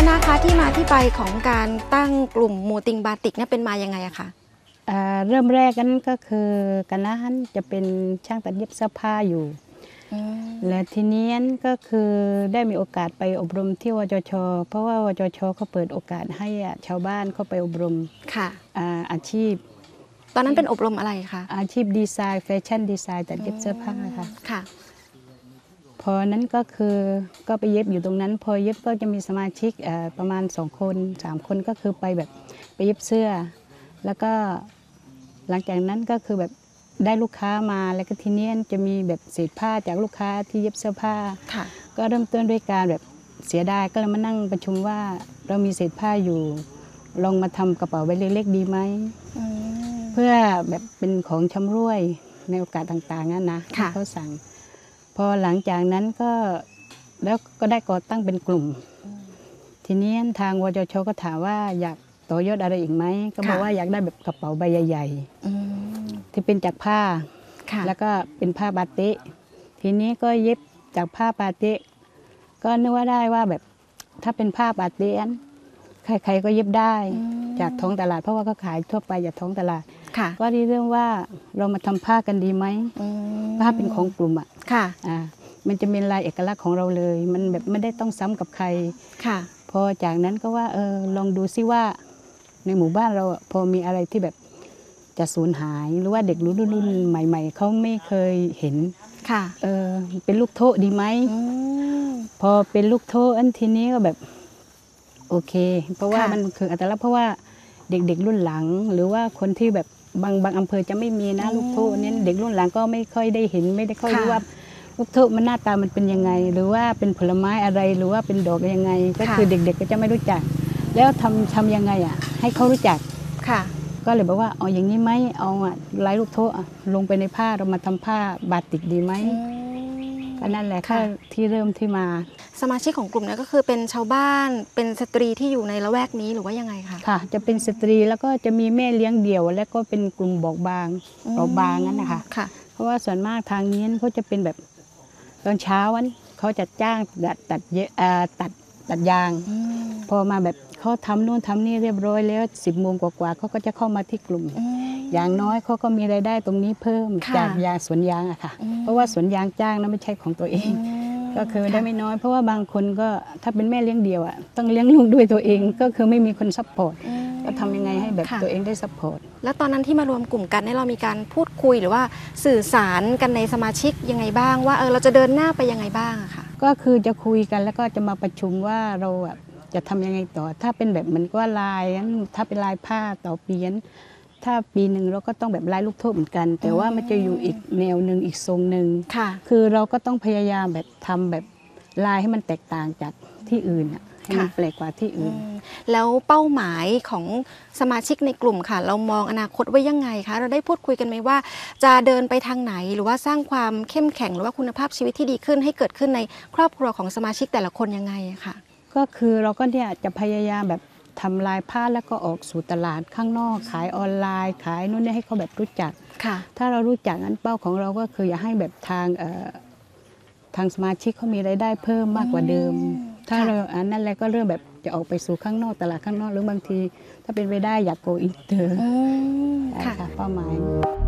นะคะที่มาที่ไปของการตั้งกลุ่มมูติงบาติกเนี่ยเป็นมายังไงอะคะเริ่มแรกนั้นก็คือกันนั้นจะเป็นช่างตัดเย็บเสื้อผ้าอยู่และทีนี้ก็คือได้มีโอกาสไปอบรมที่วจช.เพราะว่าวจช.เขาเปิดโอกาสให้ชาวบ้านเข้าไปอบรมค่ะอาชีพตอนนั้นเป็นอบรมอะไรคะอาชีพดีไซน์แฟชั่นดีไซน์ตัดเย็บเสื้อผ้าค่ะพอนั้นก็คือก็ไปเย็บอยู่ตรงนั้นพอเย็บก็จะมีสมาชิกประมาณ2 คน 3 คนก็คือไปแบบไปเย็บเสื้อแล้วก็หลังจากนั้นก็คือแบบได้ลูกค้ามาแล้วก็ทีนี้จะมีแบบเศษผ้าจากลูกค้าที่เย็บเสื้อผ้าก็เริ่มต้นด้วยการแบบเสียดายก็เลยมานั่งประชุมว่าเรามีเศษผ้าอยู่ลองมาทำกระเป๋าใบเล็กๆดีไหมเพื่อแบบเป็นของชำร่วยในโอกาสต่างๆนั่นนะเขาสั่งพอหลังจากนั้นก็แล้วก็ได้ก่อตั้งเป็นกลุ่มทีนี้ทางวจช.ก็ถามว่าอยากต่อยอดอะไรอีกไหมก็บอกว่าอยากได้แบบกระเป๋าใบใหญ่ๆที่เป็นจากผ้าแล้วก็เป็นผ้าบาติกทีนี้ก็เย็บจากผ้าบาติกก็นึกว่าได้ว่าแบบถ้าเป็นผ้าบาติกใครๆก็เย็บได้จากท้องตลาดเพราะว่าก็ขายทั่วไปจากท้องตลาดก็ได้เรื่องว่าเรามาทำผ้ากันดีไหมผ้าเป็นของกลุ่มมันจะเป็นลายเอกลักษณ์ของเราเลยมันแบบไม่ได้ต้องซ้ำกับใครพอจากนั้นก็ว่าลองดูซิว่าในหมู่บ้านเราพอมีอะไรที่แบบจะสูญหายหรือว่าเด็กรุ่นใหม่ๆเขาไม่เคยเห็นเป็นลูกโทดีไหมพอเป็นลูกโทอันทีนี้ก็แบบโอเคเพราะว่ามันคืออัตลักษณ์เพราะว่าเด็กๆรุ่นหลังหรือว่าคนที่แบบบางอำเภอจะไม่มีนะลูกโทเนี่ยเด็กรุ่นหลังก็ไม่ค่อยได้เห็นไม่ได้ค่อยรู้ว่าลูกโทมันหน้าตามันเป็นยังไงหรือว่าเป็นผลไม้อะไรหรือว่าเป็นดอกยังไงก็คือเด็กๆก็จะไม่รู้จักแล้วทำยังไงให้เขารู้จักก็เลยบอกว่าเอาอย่างนี้ไหมเอาลายลูกโทลงไปในผ้าเรามาทำผ้าบาติกดีไหมก็นั่นแหละค่ะที่เริ่มที่มาสมาชิกของกลุ่มนี้ก็คือเป็นชาวบ้านเป็นสตรีที่อยู่ในละแวกนี้หรือว่ายังไงคะค่ะจะเป็นสตรีแล้วก็จะมีแม่เลี้ยงเดี่ยวและก็เป็นกลุ่มบอกบางนั่นนะคะเพราะว่าส่วนมากทางนี้เขาจะเป็นแบบตอนเช้าวันเขาจะจ้างตัดยางพอมาแบบเขาทำนู่นทำนี่เรียบร้อยแล้ว10 โมงกว่าเขาก็จะเข้ามาที่กลุ่มอย่างน้อยเขาก็มีรายได้ตรงนี้เพิ่มจากยางสวนยางอะค่ะเพราะว่าสวนยางจ้างนะไม่ใช่ของตัวเองก็คือได้ไม่น้อยเพราะว่าบางคนก็ถ้าเป็นแม่เลี้ยงเดี่ยวอะต้องเลี้ยงลูกด้วยตัวเองก็คือไม่มีคนซัพพอร์ตก็ทำยังไงให้แบบตัวเองได้ซัพพอร์ตแล้วตอนนั้นที่มารวมกลุ่มกันเนี่ยเรามีการพูดคุยหรือว่าสื่อสารกันในสมาชิกยังไงบ้างว่าเราจะเดินหน้าไปยังไงบ้างอะค่ะก็คือจะคุยกันแล้วก็จะมาประชุมว่าเราแบบจะทำยังไงต่อถ้าเป็นแบบเหมือนว่าลายถ้าเป็นลายผ้าต่อปีนั้นถ้าปีหนึ่งเราก็ต้องแบบลายลูกโทษเหมือนกันแต่ว่ามันจะอยู่อีกแนวหนึ่งอีกทรงหนึ่งคือเราก็ต้องพยายามแบบทำแบบลายให้มันแตกต่างจากที่อื่นให้มันแปลกกว่าที่อื่นแล้วเป้าหมายของสมาชิกในกลุ่มค่ะเรามองอนาคตไว้ยังไงคะเราได้พูดคุยกันไหมว่าจะเดินไปทางไหนหรือว่าสร้างความเข้มแข็งหรือว่าคุณภาพชีวิตที่ดีขึ้นให้เกิดขึ้นในครอบครัวของสมาชิกแต่ละคนยังไงค่ะก็คือเราก็เนี่ยจะพยายามแบบทำลายผ้าแล้วก็ออกสู่ตลาดข้างนอกขายออนไลน์ขายนู่นนี่ให้เขาแบบรู้จักถ้าเรารู้จักนั้นเป้าของเราก็คืออยากให้แบบทางสมาชิกเขามีรายได้เพิ่มมากกว่าเดิมถ้าเรานั่นแหละก็เริ่มแบบจะออกไปสู่ข้างนอกตลาดข้างนอกหรือบางทีถ้าเป็นไปได้อยากโกอินเตอร์ค่ะเป้าหมาย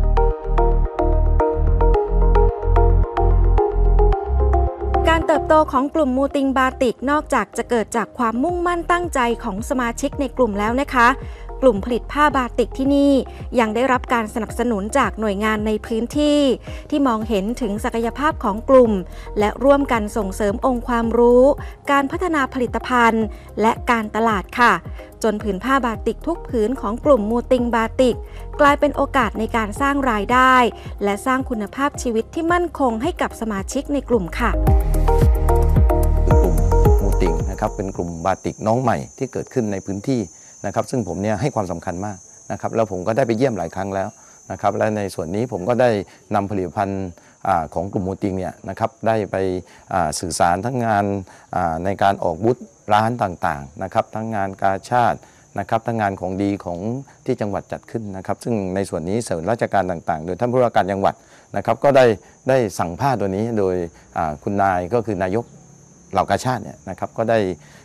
การเติบโตของกลุ่มมูติงบาติกนอกจากจะเกิดจากความมุ่งมั่นตั้งใจของสมาชิกในกลุ่มแล้วนะคะกลุ่มผลิตผ้าบาติกที่นี่ยังได้รับการสนับสนุนจากหน่วยงานในพื้นที่ที่มองเห็นถึงศักยภาพของกลุ่มและร่วมกันส่งเสริมองค์ความรู้การพัฒนาผลิตภัณฑ์และการตลาดค่ะจนผืนผ้าบาติกทุกผืนของกลุ่มมูติงบาติกกลายเป็นโอกาสในการสร้างรายได้และสร้างคุณภาพชีวิตที่มั่นคงให้กับสมาชิกในกลุ่มค่ะกลุ่มมูติงนะครับเป็นกลุ่มบาติกน้องใหม่ที่เกิดขึ้นในพื้นที่นะครับซึ่งผมเนี่ยให้ความสำคัญมากนะครับแล้วผมก็ได้ไปเยี่ยมหลายครั้งแล้วนะครับและในส่วนนี้ผมก็ได้นำผลิตภัณฑ์ของกลุ่มมูติงเนี่ยนะครับได้ไปสื่อสารทั้งงานในการออกบูธร้านต่างๆนะครับทั้งงานกาชาดนะครับทั้งงานของดีของที่จังหวัดจัดขึ้นนะครับซึ่งในส่วนนี้ส่วนราชการต่างๆโดยท่านผู้ว่าการจังหวัดนะครับก็ได้สั่งผ้าตัวนี้โดยคุณนายก็คือนายกเหล่ากาชาดเนี่ยนะครับก็ได้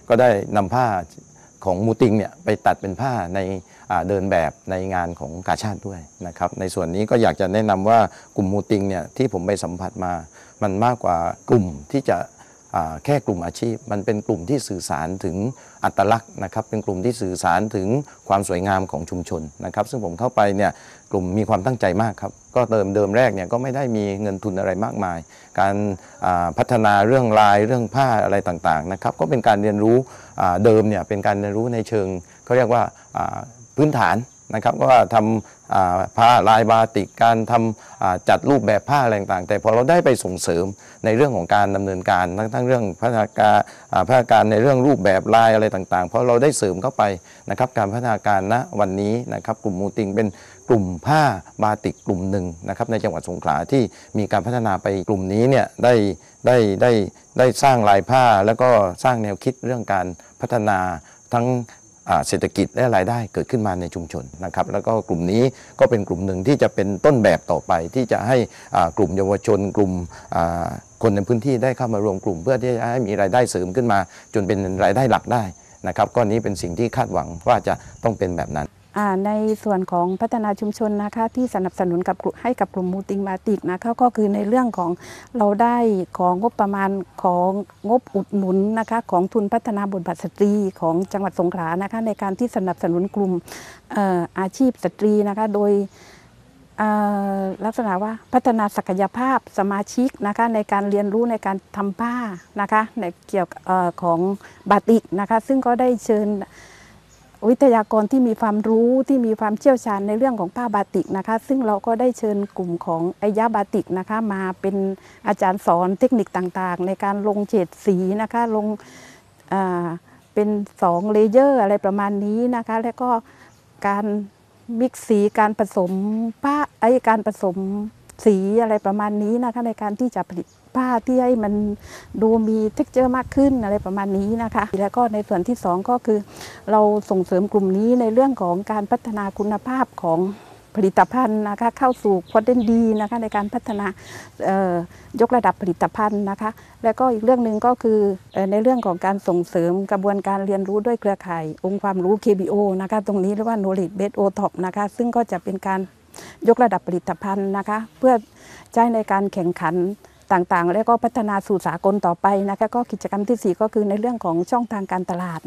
ก็ได้นำผ้าของมูติงเนี่ยไปตัดเป็นผ้าในเดินแบบในงานของกาชาติด้วยนะครับในส่วนนี้ก็อยากจะแนะนำว่ากลุ่มมูติงเนี่ยที่ผมไปสัมผัสมามันมากกว่ากลุ่มที่จะแค่กลุ่มอาชีพมันเป็นกลุ่มที่สื่อสารถึงอัตลักษณ์นะครับเป็นกลุ่มที่สื่อสารถึงความสวยงามของชุมชนนะครับซึ่งผมเข้าไปเนี่ยกลุ่มมีความตั้งใจมากครับก็เดิมแรกเนี่ยก็ไม่ได้มีเงินทุนอะไรมากมายการพัฒนาเรื่องลายเรื่องผ้าอะไรต่างๆนะครับก็เป็นการเรียนรู้เดิมเนี่ยเป็นการเรียนรู้ในเชิงเขาเรียกว่าพื้นฐานนะครับก็ทำผ้าลายบาติกการทำจัดรูปแบบผ้าอะไรต่างๆแต่พอเราได้ไปส่งเสริมในเรื่องของการดำเนินการทั้งเรื่องพัฒนาการในเรื่องรูปแบบลายอะไรต่างๆเพราะเราได้เสริมเข้าไปนะครับการพัฒนาการณวันนี้นะครับกลุ่มมูติงเป็นกลุ่มผ้าบาติกกลุ่มหนึ่งนะครับในจังหวัดสงขลาที่มีการพัฒนาไปกลุ่มนี้เนี่ยได้สร้างลายผ้าแล้วก็สร้างแนวคิดเรื่องการพัฒนาทั้งเศรษฐกิจและรายได้เกิดขึ้นมาในชุมชนนะครับแล้วก็กลุ่มนี้ก็เป็นกลุ่มหนึ่งที่จะเป็นต้นแบบต่อไปที่จะให้กลุ่มเยาวชนกลุ่มคนในพื้นที่ได้เข้ามารวมกลุ่มเพื่อที่จะให้มีรายได้เสริมขึ้นมาจนเป็นรายได้หลักได้นะครับก็นี้เป็นสิ่งที่คาดหวังว่าจะต้องเป็นแบบนั้นในส่วนของพัฒนาชุมชนนะคะที่สนับสนุนให้กับกลุ่มมูติงบาติกนะคะก็คือในเรื่องของเราได้ของงบประมาณของงบอุดหนุนนะคะของทุนพัฒนาบทบาทสตรีของจังหวัดสงขลานะคะในการที่สนับสนุนกลุ่มอาชีพสตรีนะคะโดยลักษณะว่าพัฒนาศักยภาพสมาชิกนะคะในการเรียนรู้ในการทำผ้านะคะในเกี่ยวกับของบาติกนะคะซึ่งก็ได้เชิญวิทยากรที่มีความรู้ที่มีความเชี่ยวชาญในเรื่องของผ้าบาติกนะคะซึ่งเราก็ได้เชิญกลุ่มของไอยะบาติกนะคะมาเป็นอาจารย์สอนเทคนิคต่างๆในการลงเฉดสีนะคะลงเป็น2เลเยอร์อะไรประมาณนี้นะคะแล้วก็การมิกซ์สีการผสมผ้าการผสมสีอะไรประมาณนี้นะคะในการที่จะผลิตผ้าที่ให้มันดูมีเท็กเจอร์มากขึ้นอะไรประมาณนี้นะคะแล้วก็ในส่วนที่2ก็คือเราส่งเสริมกลุ่มนี้ในเรื่องของการพัฒนาคุณภาพของผลิตภัณฑ์นะคะเข้าสู่ควอเดนดีนะคะในการพัฒนายกระดับผลิตภัณฑ์นะคะแล้วก็อีกเรื่องหนึ่งก็คือในเรื่องของการส่งเสริมกระบวนการเรียนรู้ด้วยเครือข่ายองค์ความรู้ KBO นะคะตรงนี้เรียกว่า Knowledge Based OTOP นะคะซึ่งก็จะเป็นการยกระดับผลิตภัณฑ์นะคะเพื่อใช้ในการแข่งขันต่างๆแล้วก็พัฒนาสู่สากลต่อไปนะคะก็กิจกรรมที่4ก็คือในเรื่องของช่องทางการตลาด